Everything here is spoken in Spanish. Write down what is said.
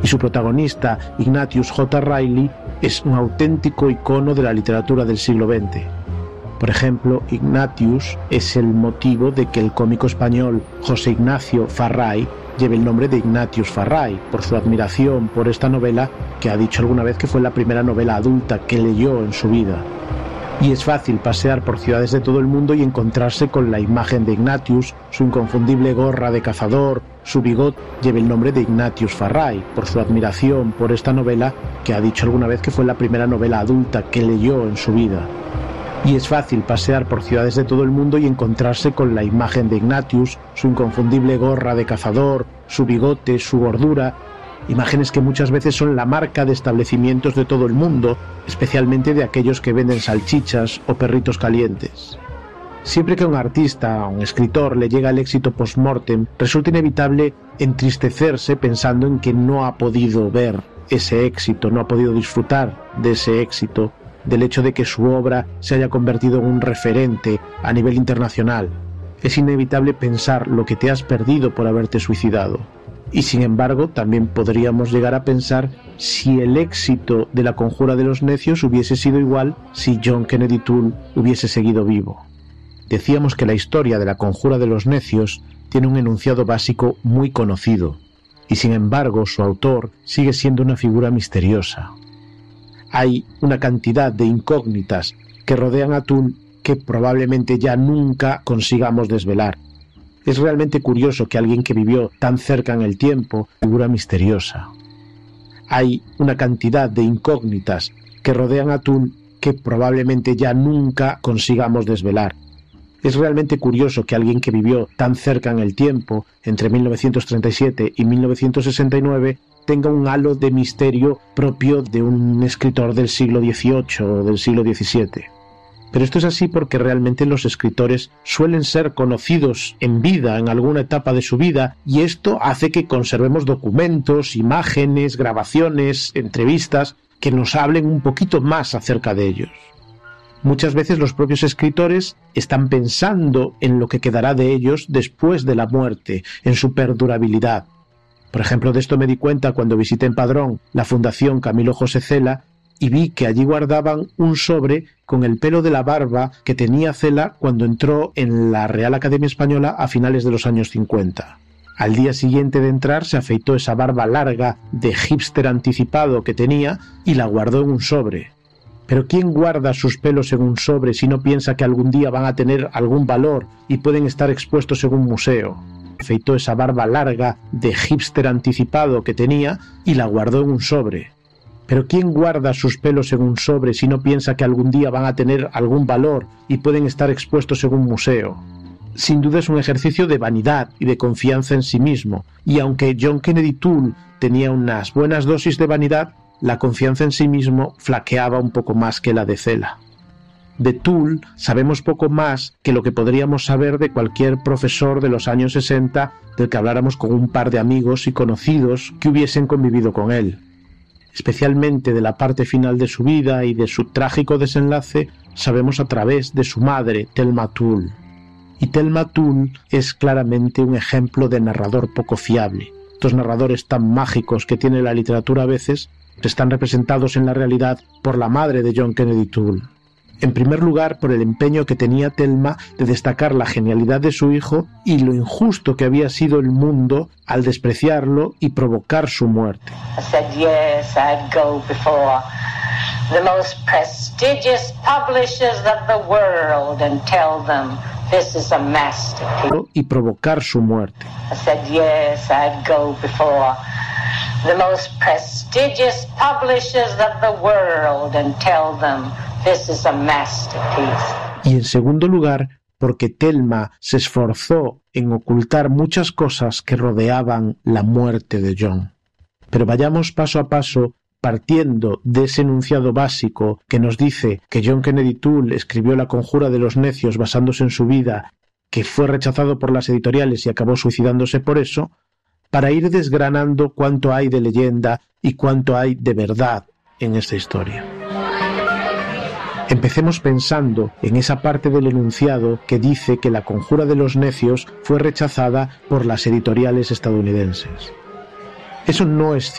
y su protagonista, Ignatius J. Reilly, es un auténtico icono de la literatura del siglo XX. Por ejemplo, Ignatius es el motivo de que el cómico español José Ignacio Farray lleve el nombre de Ignatius Farray, por su admiración por esta novela, que ha dicho alguna vez que fue la primera novela adulta que leyó en su vida. Y es fácil pasear por ciudades de todo el mundo y encontrarse con la imagen de Ignatius, su inconfundible gorra de cazador, su bigote, lleva el nombre de Ignatius Farray, por su admiración por esta novela, que ha dicho alguna vez que fue la primera novela adulta que leyó en su vida. Y es fácil pasear por ciudades de todo el mundo y encontrarse con la imagen de Ignatius, su inconfundible gorra de cazador, su bigote, su gordura, imágenes que muchas veces son la marca de establecimientos de todo el mundo, especialmente de aquellos que venden salchichas o perritos calientes. Siempre que a un artista, a un escritor, le llega el éxito post-mortem, resulta inevitable entristecerse pensando en que no ha podido ver ese éxito, no ha podido disfrutar de ese éxito, del hecho de que su obra se haya convertido en un referente a nivel internacional. Es inevitable pensar lo que te has perdido por haberte suicidado. Y sin embargo, también podríamos llegar a pensar si el éxito de La Conjura de los Necios hubiese sido igual si John Kennedy Toole hubiese seguido vivo. Decíamos que la historia de La Conjura de los Necios tiene un enunciado básico muy conocido, y sin embargo su autor sigue siendo una figura misteriosa. Hay una cantidad de incógnitas que rodean a Toole que probablemente ya nunca consigamos desvelar. Es realmente curioso que alguien que vivió tan cerca en el tiempo, figura misteriosa. Hay una cantidad de incógnitas que rodean a Toole que probablemente ya nunca consigamos desvelar. Es realmente curioso que alguien que vivió tan cerca en el tiempo, entre 1937 y 1969, tenga un halo de misterio propio de un escritor del siglo XVIII o del siglo XVII. Pero esto es así porque realmente los escritores suelen ser conocidos en vida, en alguna etapa de su vida, y esto hace que conservemos documentos, imágenes, grabaciones, entrevistas, que nos hablen un poquito más acerca de ellos. Muchas veces los propios escritores están pensando en lo que quedará de ellos después de la muerte, en su perdurabilidad. Por ejemplo, de esto me di cuenta cuando visité en Padrón la Fundación Camilo José Cela y vi que allí guardaban un sobre con el pelo de la barba que tenía Cela cuando entró en la Real Academia Española a finales de los años 50. Al día siguiente de entrar se afeitó esa barba larga de hipster anticipado que tenía y la guardó en un sobre. Pero ¿quién guarda sus pelos en un sobre si no piensa que algún día van a tener algún valor y pueden estar expuestos en un museo? Afeitó esa barba larga de hipster anticipado que tenía y la guardó en un sobre. Pero ¿quién guarda sus pelos en un sobre si no piensa que algún día van a tener algún valor y pueden estar expuestos en un museo? Sin duda es un ejercicio de vanidad y de confianza en sí mismo, y aunque John Kennedy Toole tenía unas buenas dosis de vanidad, la confianza en sí mismo flaqueaba un poco más que la de Cela. De Toole sabemos poco más que lo que podríamos saber de cualquier profesor de los años 60 del que habláramos con un par de amigos y conocidos que hubiesen convivido con él. Especialmente de la parte final de su vida y de su trágico desenlace sabemos a través de su madre, Thelma Toole. Y Thelma Toole es claramente un ejemplo de narrador poco fiable. Estos narradores tan mágicos que tiene la literatura a veces están representados en la realidad por la madre de John Kennedy Toole. En primer lugar, por el empeño que tenía Thelma de destacar la genialidad de su hijo y lo injusto que había sido el mundo al despreciarlo y provocar su muerte. I said, yes, I'd go before the most prestigious publishers of the world and tell them this is a masterpiece. Y provocar su muerte. I said, yes, I'd go before the most prestigious publishers of the world and tell them this is a masterpiece. Y en segundo lugar, porque Thelma se esforzó en ocultar muchas cosas que rodeaban la muerte de John. Pero vayamos paso a paso partiendo de ese enunciado básico que nos dice que John Kennedy Toole escribió La Conjura de los Necios basándose en su vida, que fue rechazado por las editoriales y acabó suicidándose por eso, para ir desgranando cuánto hay de leyenda y cuánto hay de verdad en esta historia. Empecemos pensando en esa parte del enunciado que dice que La Conjura de los Necios fue rechazada por las editoriales estadounidenses. Eso no es